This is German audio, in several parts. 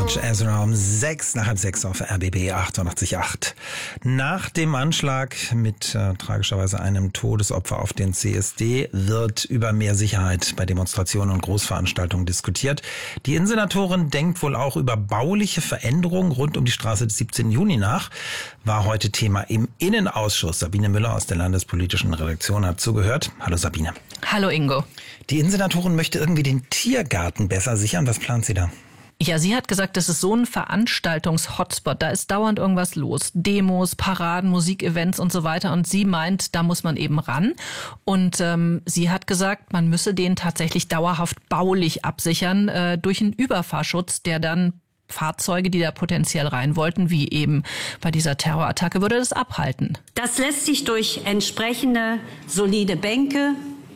George Ezra um 6 auf RBB 88.8. Nach dem Anschlag mit tragischerweise einem Todesopfer auf den CSD wird über mehr Sicherheit bei Demonstrationen und Großveranstaltungen diskutiert. Die Innensenatorin denkt wohl auch über bauliche Veränderungen rund um die Straße des 17. Juni nach. War heute Thema im Innenausschuss. Sabine Müller aus der landespolitischen Redaktion hat zugehört. Hallo Sabine. Hallo Ingo. Die Innensenatorin möchte irgendwie den Tiergarten besser sichern. Was plant sie da? Ja, sie hat gesagt, das ist so ein Veranstaltungs-Hotspot. Da ist dauernd irgendwas los. Demos, Paraden, Musikevents und so weiter. Und sie meint, da muss man eben ran. Und sie hat gesagt, man müsse den tatsächlich dauerhaft baulich absichern durch einen Überfahrschutz, der dann Fahrzeuge, die da potenziell rein wollten, wie eben bei dieser Terrorattacke, würde das abhalten. Das lässt sich durch entsprechende solide Bänke,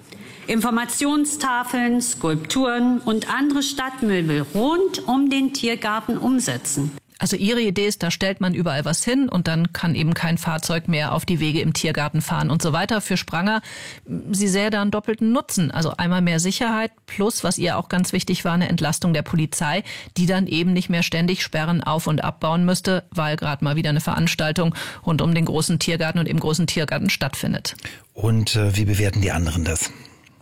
Informationstafeln, Skulpturen und andere Stadtmöbel rund um den Tiergarten umsetzen. Also ihre Idee ist, da stellt man überall was hin und dann kann eben kein Fahrzeug mehr auf die Wege im Tiergarten fahren und so weiter. Für Spranger, sie sähe da einen doppelten Nutzen. Also einmal mehr Sicherheit plus, was ihr auch ganz wichtig war, eine Entlastung der Polizei, die dann eben nicht mehr ständig Sperren auf- und abbauen müsste, weil gerade mal wieder eine Veranstaltung rund um den großen Tiergarten und im großen Tiergarten stattfindet. Und wie bewerten die anderen das?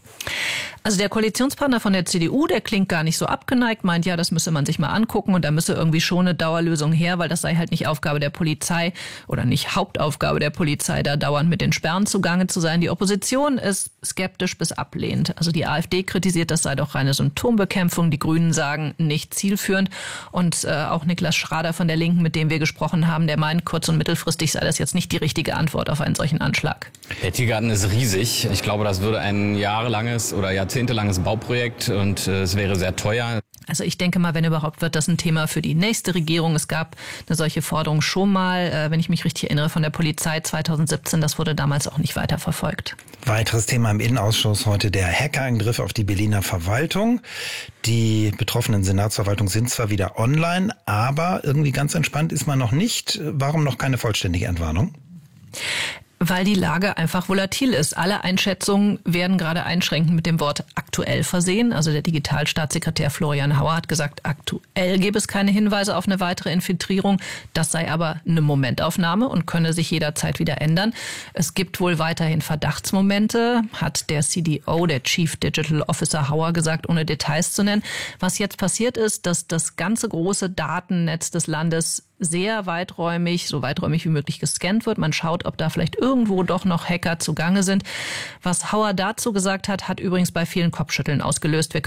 Also der Koalitionspartner von der CDU, der klingt gar nicht so abgeneigt, meint, ja, das müsse man sich mal angucken und da müsse irgendwie schon eine Dauerlösung her, weil das sei halt nicht Aufgabe der Polizei oder nicht Hauptaufgabe der Polizei, da dauernd mit den Sperren zugange zu sein. Die Opposition ist skeptisch bis ablehnend. Also die AfD kritisiert, das sei doch reine Symptombekämpfung. Die Grünen sagen, nicht zielführend. Und auch Niklas Schrader von der Linken, mit dem wir gesprochen haben, der meint, kurz- und mittelfristig sei das jetzt nicht die richtige Antwort auf einen solchen Anschlag. Der Tiergarten ist riesig. Ich glaube, das würde ein jahrelanges oder jahrzehntelanges Bauprojekt und es wäre sehr teuer. Also ich denke mal, wenn überhaupt, wird das ein Thema für die nächste Regierung. Es gab eine solche Forderung schon mal, wenn ich mich richtig erinnere, von der Polizei 2017. Das wurde damals auch nicht weiter verfolgt. Weiteres Thema im Innenausschuss heute der Hackerangriff auf die Berliner Verwaltung. Die betroffenen Senatsverwaltungen sind zwar wieder online, aber irgendwie ganz entspannt ist man noch nicht. Warum noch keine vollständige Entwarnung? Weil die Lage einfach volatil ist. Alle Einschätzungen werden gerade einschränkend mit dem Wort aktuell versehen. Also der Digitalstaatssekretär Florian Hauer hat gesagt, aktuell gäbe es keine Hinweise auf eine weitere Infiltrierung. Das sei aber eine Momentaufnahme und könne sich jederzeit wieder ändern. Es gibt wohl weiterhin Verdachtsmomente, hat der CDO, der Chief Digital Officer Hauer gesagt, ohne Details zu nennen. Was jetzt passiert ist, dass das ganze große Datennetz des Landes sehr weiträumig, so weiträumig wie möglich gescannt wird. Man schaut, ob da vielleicht irgendwo doch noch Hacker zugange sind. Was Hauer dazu gesagt hat, hat übrigens bei vielen Kopfschütteln ausgelöst. Wir